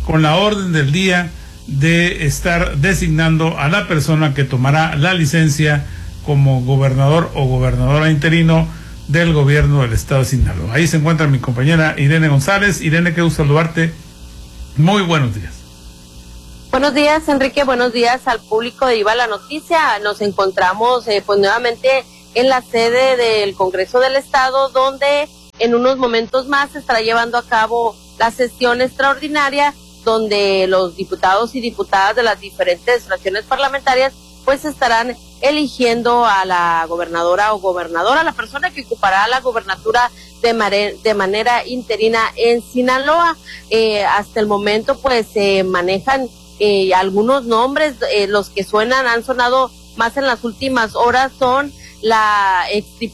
con la orden del día de estar designando a la persona que tomará la licencia como gobernador o gobernadora interino del gobierno del estado de Sinaloa. Ahí se encuentra mi compañera Irene González. Irene, qué gusto saludarte. Muy buenos días. Buenos días, Enrique. Buenos días al público de Viva la Noticia. Nos encontramos pues nuevamente en la sede del Congreso del Estado, donde en unos momentos más se estará llevando a cabo la sesión extraordinaria, donde los diputados y diputadas de las diferentes fracciones parlamentarias pues estarán eligiendo a la gobernadora o gobernadora, la persona que ocupará la gobernatura de manera interina en Sinaloa. Hasta el momento pues se manejan algunos nombres, los que han sonado más en las últimas horas son la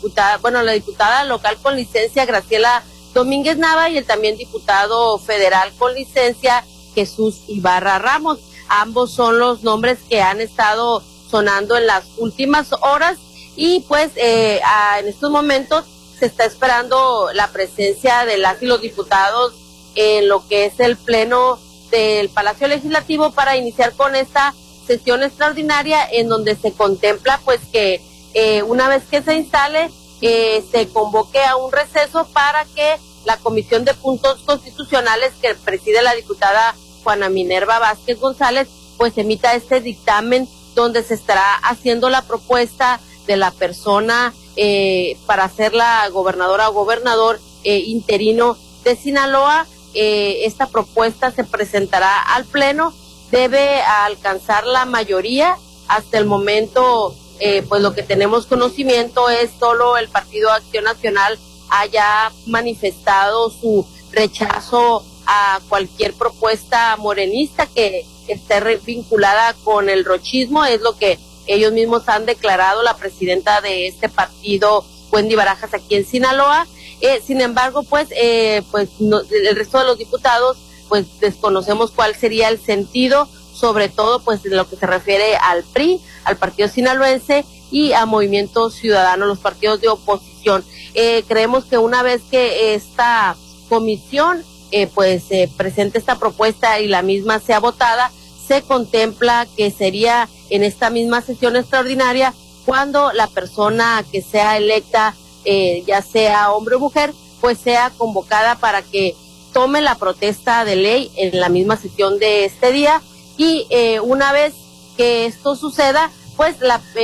la diputada local con licencia Graciela Domínguez Nava y el también diputado federal con licencia Jesús Ibarra Ramos. Ambos son los nombres que han estado sonando en las últimas horas y pues en estos momentos se está esperando la presencia de las y los diputados en lo que es el pleno del Palacio Legislativo para iniciar con esta sesión extraordinaria, en donde se contempla pues que una vez que se instale se convoque a un receso para que la Comisión de Puntos Constitucionales que preside la diputada Juana Minerva Vázquez González pues emita este dictamen donde se estará haciendo la propuesta de la persona para ser la gobernadora o gobernador interino de Sinaloa. Esta propuesta se presentará al Pleno, debe alcanzar la mayoría. Hasta el momento, pues lo que tenemos conocimiento es solo el Partido Acción Nacional haya manifestado su rechazo a cualquier propuesta morenista que esté vinculada con el rochismo, es lo que ellos mismos han declarado, la presidenta de este partido, Wendy Barajas, aquí en Sinaloa. Sin embargo, el resto de los diputados, pues desconocemos cuál sería el sentido, sobre todo pues en lo que se refiere al PRI, al Partido Sinaloense y a Movimiento Ciudadano, los partidos de oposición. Creemos que una vez que esta comisión presente esta propuesta y la misma sea votada, se contempla que sería en esta misma sesión extraordinaria cuando la persona que sea electa, ya sea hombre o mujer, pues sea convocada para que tome la protesta de ley en la misma sesión de este día y una vez que esto suceda, pues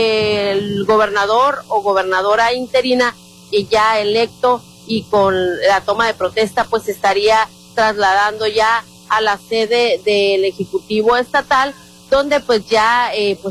el gobernador o gobernadora interina ya electo y con la toma de protesta pues estaría trasladando ya a la sede del Ejecutivo Estatal, donde pues ya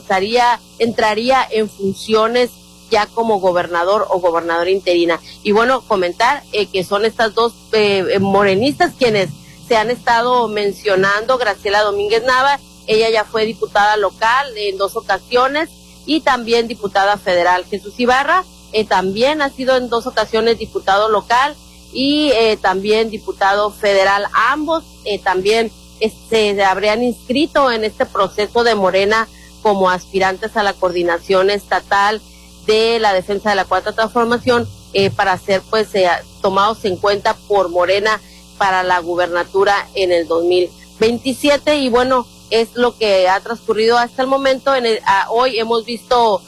entraría en funciones ya como gobernador o gobernadora interina. Y bueno, comentar que son estas dos morenistas quienes se han estado mencionando. Graciela Domínguez Nava, ella ya fue diputada local en 2 ocasiones y también diputada federal. Jesús Ibarra también ha sido en 2 ocasiones diputado local y también diputado federal. Ambos también se habrían inscrito en este proceso de Morena como aspirantes a la coordinación estatal de la defensa de la Cuarta Transformación para ser tomados en cuenta por Morena para la gubernatura en el 2027. Y bueno, es lo que ha transcurrido hasta el momento. Hoy hemos visto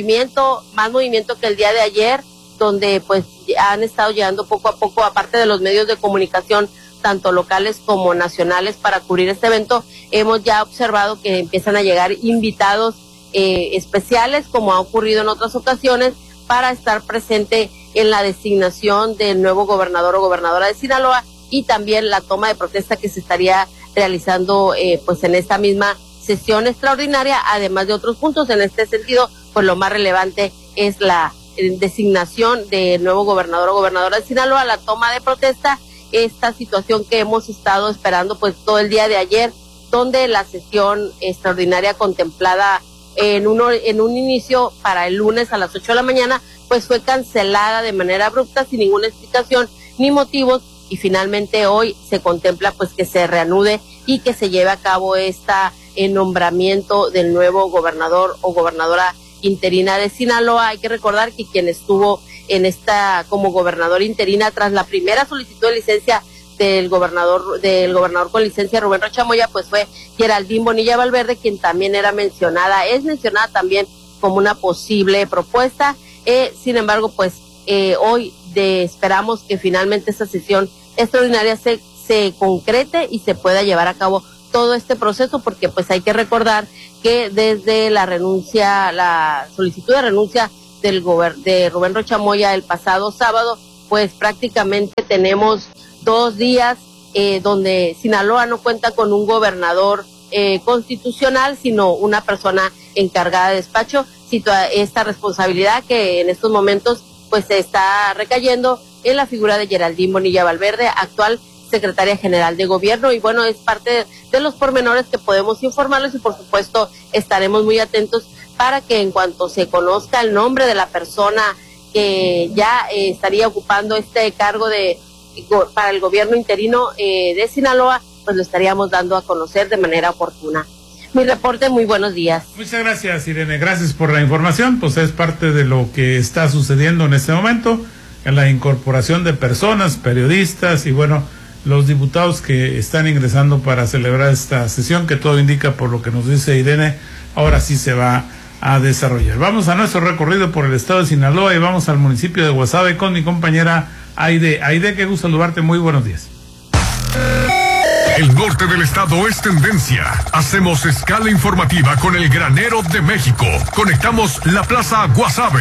más movimiento que el día de ayer, donde pues han estado llegando poco a poco, aparte de los medios de comunicación, tanto locales como nacionales, para cubrir este evento. Hemos ya observado que empiezan a llegar invitados especiales, como ha ocurrido en otras ocasiones, para estar presente en la designación del nuevo gobernador o gobernadora de Sinaloa y también la toma de protesta que se estaría realizando en esta misma sesión extraordinaria, además de otros puntos. En este sentido, pues lo más relevante es la designación del nuevo gobernador o gobernadora de Sinaloa, la toma de protesta, esta situación que hemos estado esperando pues todo el día de ayer, donde la sesión extraordinaria contemplada en un inicio para el lunes a las 8 de la mañana, pues fue cancelada de manera abrupta, sin ninguna explicación ni motivos, y finalmente hoy se contempla pues que se reanude y que se lleve a cabo el nombramiento del nuevo gobernador o gobernadora interina de Sinaloa. Hay que recordar que quien estuvo en como gobernador interina tras la primera solicitud de licencia del gobernador con licencia Rubén Rocha Moya, pues fue Geraldine Bonilla Valverde, quien también es mencionada también como una posible propuesta. Sin embargo, pues hoy esperamos que finalmente esta sesión extraordinaria se concrete y se pueda llevar a cabo todo este proceso, porque pues hay que recordar que desde la solicitud de renuncia de Rubén Rocha Moya el pasado sábado, pues prácticamente tenemos 2 días donde Sinaloa no cuenta con un gobernador constitucional, sino una persona encargada de despacho. Esta responsabilidad que en estos momentos pues se está recayendo en la figura de Geraldine Bonilla Valverde, actual secretaria general de gobierno, y bueno, es parte de los pormenores que podemos informarles, y por supuesto estaremos muy atentos para que en cuanto se conozca el nombre de la persona que ya estaría ocupando este cargo para el gobierno interino de Sinaloa, pues lo estaríamos dando a conocer de manera oportuna. Mi reporte, muy buenos días. Muchas gracias, Irene, gracias por la información. Pues es parte de lo que está sucediendo en este momento, en la incorporación de personas, periodistas y bueno, los diputados que están ingresando para celebrar esta sesión, que todo indica, por lo que nos dice Irene, ahora sí se va a desarrollar. Vamos a nuestro recorrido por el estado de Sinaloa y vamos al municipio de Guasave con mi compañera Aide. Aide, qué gusto saludarte, muy buenos días. El norte del estado es tendencia. Hacemos escala informativa con el Granero de México. Conectamos la Plaza Guasave.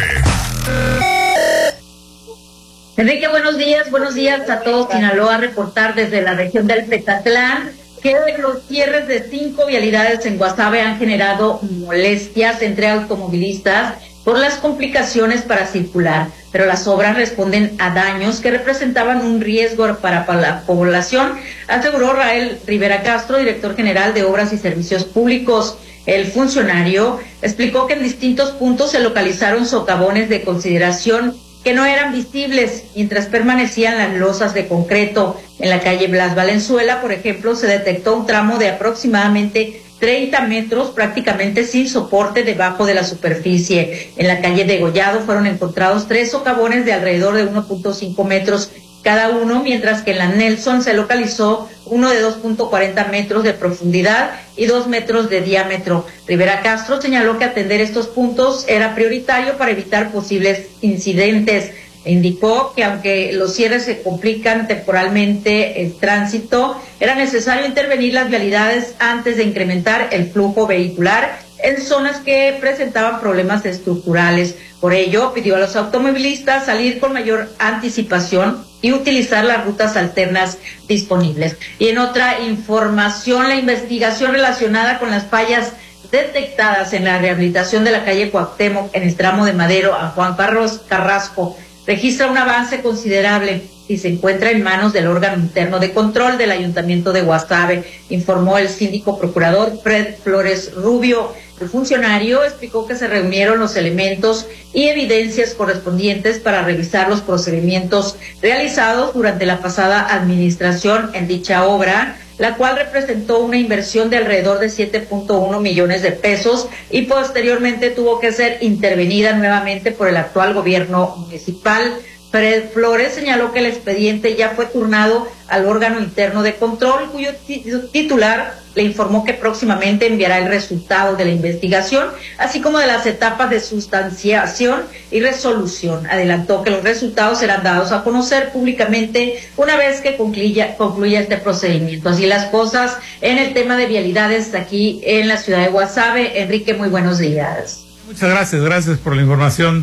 Enrique, buenos días a todos. Sinaloa, a reportar desde la región del Petatlán que los cierres de 5 vialidades en Guasave han generado molestias entre automovilistas por las complicaciones para circular, pero las obras responden a daños que representaban un riesgo para la población, aseguró Rael Rivera Castro, director general de Obras y Servicios Públicos. El funcionario explicó que en distintos puntos se localizaron socavones de consideración que no eran visibles mientras permanecían las losas de concreto. En la calle Blas Valenzuela, por ejemplo, se detectó un tramo de aproximadamente 30 metros prácticamente sin soporte debajo de la superficie. En la calle Degollado fueron encontrados 3 socavones de alrededor de 1.5 metros cada uno, mientras que en la Nelson se localizó uno de 2.40 metros de profundidad y 2 metros de diámetro. Rivera Castro señaló que atender estos puntos era prioritario para evitar posibles incidentes. Indicó que aunque los cierres se complican temporalmente el tránsito, era necesario intervenir las vialidades antes de incrementar el flujo vehicular en zonas que presentaban problemas estructurales. Por ello, pidió a los automovilistas salir con mayor anticipación y utilizar las rutas alternas disponibles. Y en otra información, la investigación relacionada con las fallas detectadas en la rehabilitación de la calle Cuauhtémoc en el tramo de Madero a Juan Carrasco registra un avance considerable y se encuentra en manos del órgano interno de control del Ayuntamiento de Guasave, informó el síndico procurador Fred Flores Rubio. El funcionario explicó que se reunieron los elementos y evidencias correspondientes para revisar los procedimientos realizados durante la pasada administración en dicha obra, la cual representó una inversión de alrededor de 7.1 millones de pesos y posteriormente tuvo que ser intervenida nuevamente por el actual gobierno municipal. Fred Flores señaló que el expediente ya fue turnado al órgano interno de control, cuyo titular le informó que próximamente enviará el resultado de la investigación, así como de las etapas de sustanciación y resolución. Adelantó que los resultados serán dados a conocer públicamente una vez que concluya este procedimiento. Así las cosas en el tema de vialidades aquí en la ciudad de Guasave. Enrique, muy buenos días. Muchas gracias por la información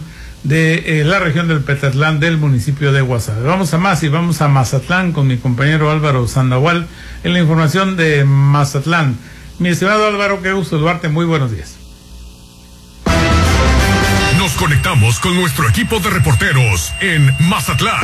de la región del Petatlán, del municipio de Guasave. Vamos a más y vamos a Mazatlán con mi compañero Álvaro Sandoval en la información de Mazatlán. Mi estimado Álvaro, qué gusto saludarte, muy buenos días. Nos conectamos con nuestro equipo de reporteros en Mazatlán.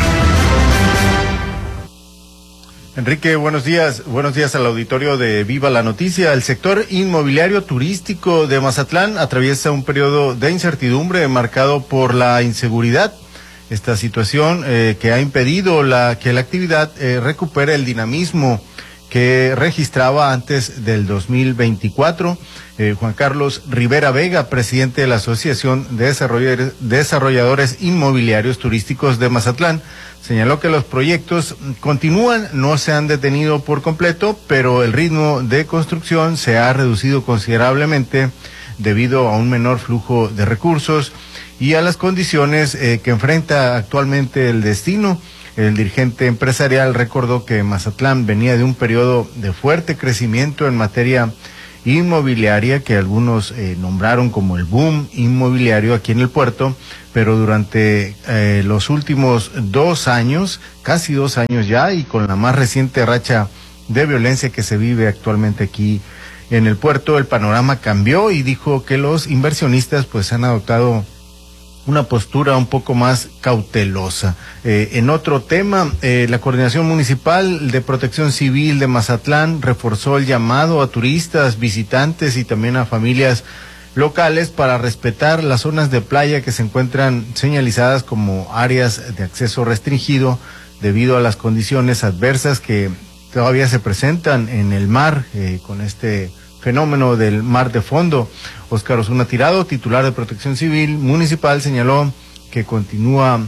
Enrique, buenos días al auditorio de Viva la Noticia. El sector inmobiliario turístico de Mazatlán atraviesa un periodo de incertidumbre marcado por la inseguridad. Esta situación que ha impedido que la actividad recupere el dinamismo que registraba antes del 2024. Juan Carlos Rivera Vega, presidente de la Asociación de Desarrolladores Inmobiliarios Turísticos de Mazatlán, señaló que los proyectos continúan, no se han detenido por completo, pero el ritmo de construcción se ha reducido considerablemente debido a un menor flujo de recursos y a las condiciones que enfrenta actualmente el destino. El dirigente empresarial recordó que Mazatlán venía de un periodo de fuerte crecimiento en materia inmobiliaria que algunos nombraron como el boom inmobiliario aquí en el puerto, pero durante los últimos 2 años, casi 2 años ya, y con la más reciente racha de violencia que se vive actualmente aquí en el puerto, el panorama cambió y dijo que los inversionistas pues han adoptado una postura un poco más cautelosa. En otro tema, la Coordinación Municipal de Protección Civil de Mazatlán reforzó el llamado a turistas, visitantes y también a familias locales para respetar las zonas de playa que se encuentran señalizadas como áreas de acceso restringido debido a las condiciones adversas que todavía se presentan en el mar con este fenómeno del mar de fondo. Óscar Osuna Tirado, titular de Protección Civil Municipal, señaló que continúa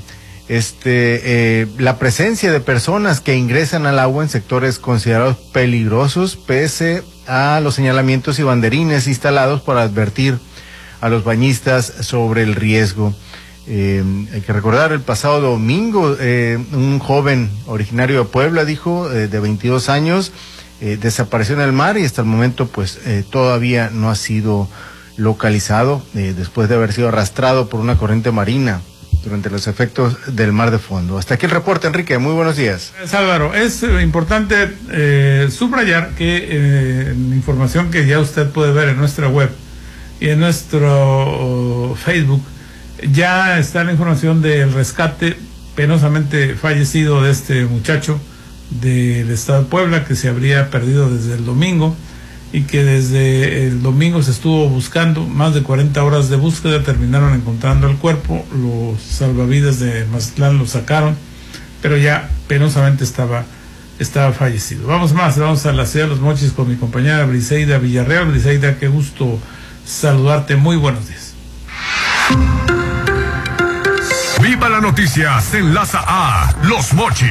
la presencia de personas que ingresan al agua en sectores considerados peligrosos, pese a los señalamientos y banderines instalados para advertir a los bañistas sobre el riesgo. Hay que recordar, el pasado domingo, un joven originario de Puebla, dijo, de 22 años, desapareció en el mar y hasta el momento pues todavía no ha sido localizado después de haber sido arrastrado por una corriente marina durante los efectos del mar de fondo. Hasta aquí el reporte, Enrique. Muy buenos días. Álvaro, es importante subrayar que la información que ya usted puede ver en nuestra web y en nuestro Facebook, ya está la información del rescate penosamente fallecido de este muchacho del estado de Puebla, que se habría perdido desde el domingo y que desde el domingo se estuvo buscando, más de 40 horas de búsqueda, terminaron encontrando el cuerpo, los salvavidas de Mazatlán lo sacaron, pero ya penosamente estaba fallecido. Vamos a la ciudad de Los Mochis con mi compañera Briseida Villarreal. Briseida, qué gusto saludarte, muy buenos días. Viva la noticia, se enlaza a Los Mochis.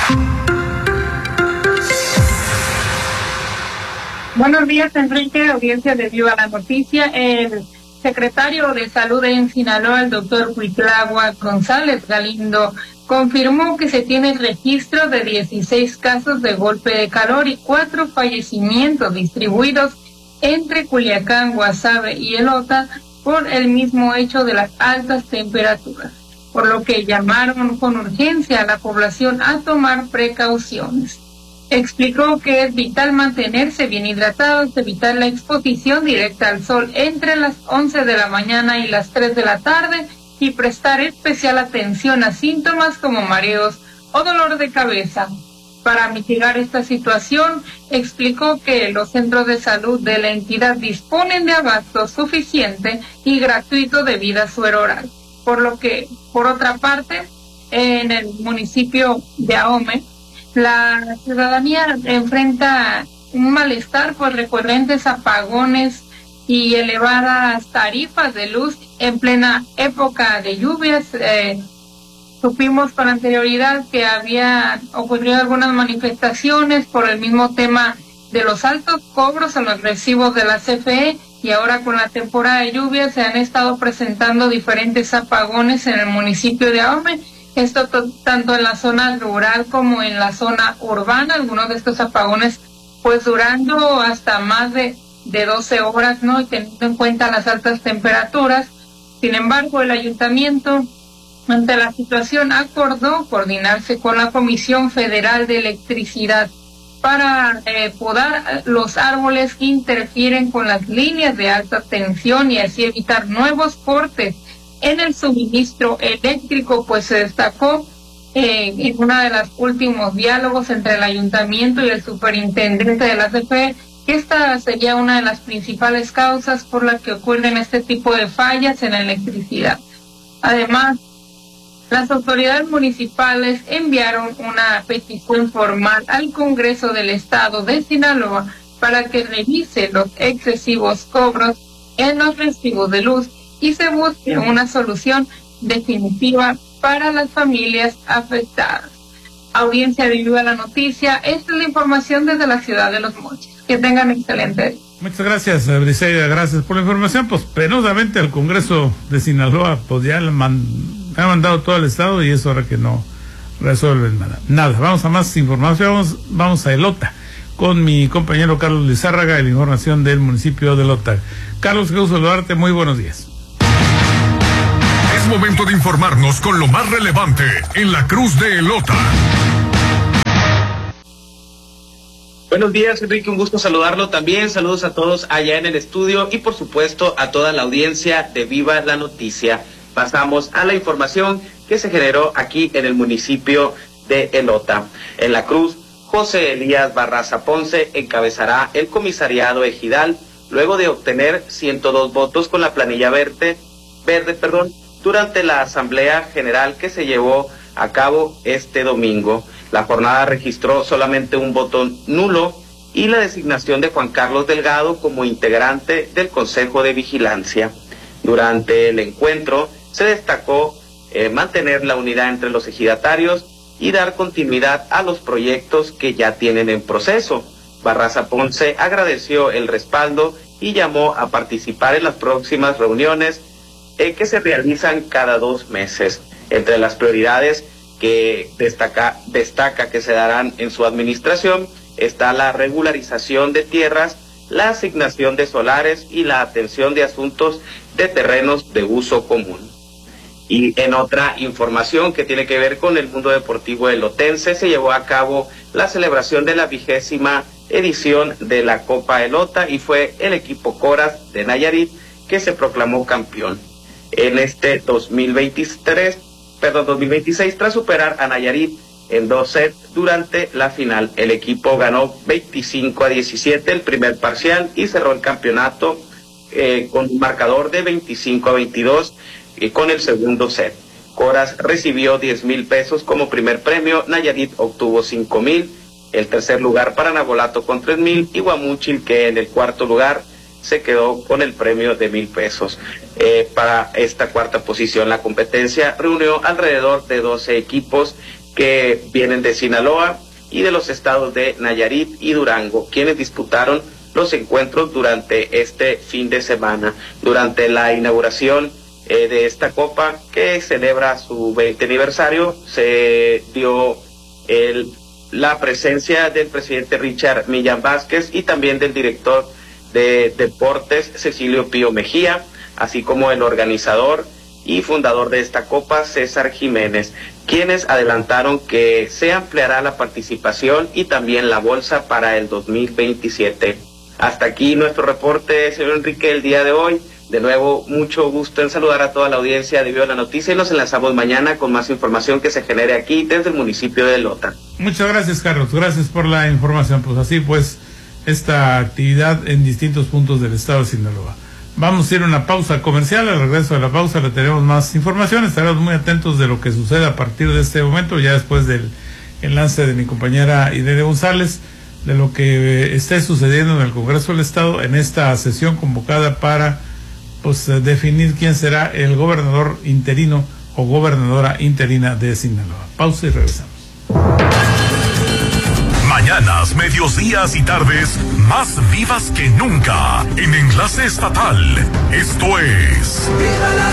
Buenos días, Enrique, audiencia de Viva la Noticia. El secretario de Salud en Sinaloa, el doctor Cuitláhuac González Galindo, confirmó que se tiene registro de 16 casos de golpe de calor y 4 fallecimientos distribuidos entre Culiacán, Guasave y Elota por el mismo hecho de las altas temperaturas, por lo que llamaron con urgencia a la población a tomar precauciones. Explicó que es vital mantenerse bien hidratados, evitar la exposición directa al sol entre las 11 de la mañana y las 3 de la tarde y prestar especial atención a síntomas como mareos o dolor de cabeza. Para mitigar esta situación, explicó que los centros de salud de la entidad disponen de abasto suficiente y gratuito de vida suero oral, por lo que, por otra parte, en el municipio de Ahome, la ciudadanía enfrenta un malestar por recurrentes apagones y elevadas tarifas de luz en plena época de lluvias. Supimos con anterioridad que había ocurrido algunas manifestaciones por el mismo tema de los altos cobros a los recibos de la CFE, y ahora con la temporada de lluvias se han estado presentando diferentes apagones en el municipio de Ahome. Esto tanto en la zona rural como en la zona urbana, algunos de estos apagones pues durando hasta más de 12 horas, ¿no? Y teniendo en cuenta las altas temperaturas. Sin embargo, el ayuntamiento, ante la situación, acordó coordinarse con la Comisión Federal de Electricidad para podar los árboles que interfieren con las líneas de alta tensión y así evitar nuevos cortes en el suministro eléctrico. Pues se destacó en uno de los últimos diálogos entre el ayuntamiento y el superintendente de la CFE que esta sería una de las principales causas por las que ocurren este tipo de fallas en la electricidad. Además, Las autoridades municipales enviaron una petición formal al Congreso del Estado de Sinaloa para que revise los excesivos cobros en los recibos de luz y se busque una solución definitiva para las familias afectadas. Audiencia de Viva la Noticia, esta es la información desde la ciudad de Los Mochis. Que tengan excelente día. Muchas gracias, Briseida, gracias por la información. Pues penosamente al Congreso de Sinaloa, pues ya le han mandado todo el estado y es hora que no resuelven nada. Vamos a más información, vamos a Elota con mi compañero Carlos Lizárraga y la información del municipio de Elota. Carlos, qué gusto saludarte, muy buenos días. Es momento de informarnos con lo más relevante en la Cruz de Elota. Buenos días, Enrique, un gusto saludarlo también. Saludos a todos allá en el estudio y por supuesto a toda la audiencia de Viva la Noticia. Pasamos a la información que se generó aquí en el municipio de Elota. En la Cruz, José Elías Barraza Ponce encabezará el comisariado ejidal luego de obtener 102 votos con la planilla verde, durante la Asamblea General que se llevó a cabo este domingo. La jornada registró solamente un voto nulo y la designación de Juan Carlos Delgado como integrante del Consejo de Vigilancia. Durante el encuentro se destacó mantener la unidad entre los ejidatarios y dar continuidad a los proyectos que ya tienen en proceso. Barraza Ponce agradeció el respaldo y llamó a participar en las próximas reuniones que se realizan cada 2 meses. Entre las prioridades que destaca que se darán en su administración está la regularización de tierras, la asignación de solares y la atención de asuntos de terrenos de uso común. Y en otra información que tiene que ver con el mundo deportivo elotense, se llevó a cabo la celebración de la 20ª edición de la Copa Elota y fue el equipo Coras de Nayarit que se proclamó campeón. En este 2026, tras superar a Nayarit en 2 sets durante la final, el equipo ganó 25-17 el primer parcial y cerró el campeonato con un marcador de 25-22 con el segundo set. Coras recibió 10,000 pesos como primer premio, Nayarit obtuvo 5,000, el tercer lugar para Nabolato con 3,000 y Guamúchil, que en el cuarto lugar se quedó con el premio de 1,000 pesos. Para esta cuarta posición, la competencia reunió alrededor de 12 equipos que vienen de Sinaloa y de los estados de Nayarit y Durango, quienes disputaron los encuentros durante este fin de semana. Durante la inauguración de esta copa, que celebra su 20 aniversario, se dio la presencia del presidente Richard Millán Vázquez y también del director de Deportes Cecilio Pío Mejía, así como el organizador y fundador de esta copa, César Jiménez, quienes adelantaron que se ampliará la participación y también la bolsa para el 2027. Hasta aquí nuestro reporte, señor Enrique, el día de hoy. De nuevo, mucho gusto en saludar a toda la audiencia de Viva la Noticia y nos enlazamos mañana con más información que se genere aquí desde el municipio de Elota. Muchas gracias, Carlos, gracias por la información. Pues así pues, esta actividad en distintos puntos del estado de Sinaloa. Vamos a ir a una pausa comercial. Al regreso de la pausa le tenemos más información. Estaremos muy atentos de lo que sucede a partir de este momento, ya después del enlace de mi compañera Irene González, de lo que esté sucediendo en el Congreso del Estado en esta sesión convocada para definir quién será el gobernador interino o gobernadora interina de Sinaloa. Pausa y regresamos. Mañanas, medios días y tardes más vivas que nunca en Enlace Estatal. Esto es Viva la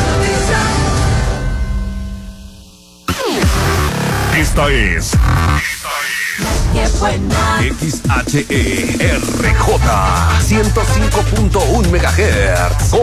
Noticia. Esta es XHERJ 105.1 MHz